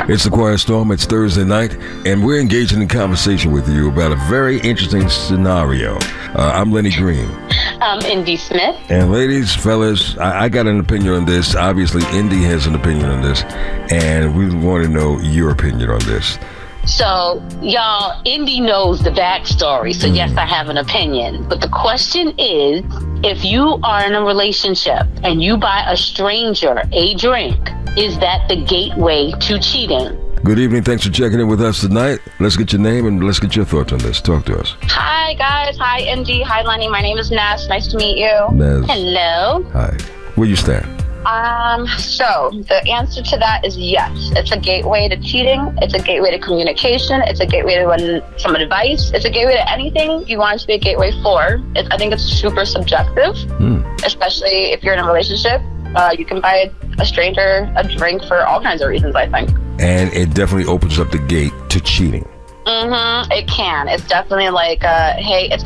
It's the Quiet Storm. It's Thursday night, and we're engaging in conversation with you about a very interesting scenario. I'm Lenny Green. I'm Indy Smith. And ladies, fellas, I got an opinion on this. Obviously, Indy has an opinion on this, and we want to know your opinion on this. So, y'all, Indy knows the backstory, so yes, I have an opinion. But the question is, if you are in a relationship and you buy a stranger a drink, is that the gateway to cheating? Good evening. Thanks for checking in with us tonight. Let's get your name and let's get your thoughts on this. Talk to us. Hi, guys. Hi, Indy. Hi, Lenny. My name is Ness. Nice to meet you. Nez. Hello. Hi. Where you stand? So the answer to that is yes. It's a gateway to cheating. It's a gateway to communication. It's a gateway to some advice. It's a gateway to anything you want it to be a gateway for. I think it's super subjective, especially if you're in a relationship. You can buy a stranger a drink for all kinds of reasons, I think. And it definitely opens up the gate to cheating. It can. It's definitely like, hey, it's